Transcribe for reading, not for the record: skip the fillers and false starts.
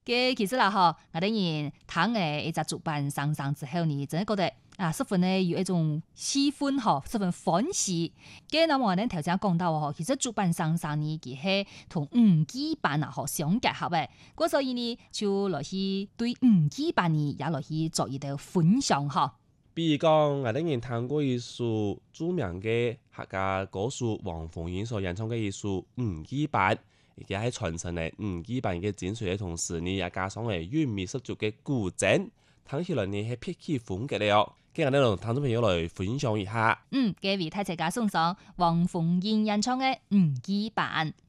其實啦嗬，我哋人聽誒一隻主辦上之後呢，真係覺得十分呢有一種氣氛嗬，十分歡喜。咁我哋頭先講到嗬，其實主辦上呢，佢係同五 G 版嗬相結合嘅，咁所以呢就來去對五 G 版呢也來去做一道分享嗬。 比如講，我哋人聽過一首著名嘅客家歌手黃鳳英所演唱嘅一首五 G 版。而家喺傳承咧五 G 版嘅精髓嘅同時，呢也加上係韻味十足嘅古箏，聽起來呢係撇起風格咧哦。今日呢同聽眾朋友來分享一下。 各位大家送上黃鳳英演唱嘅五 G 版。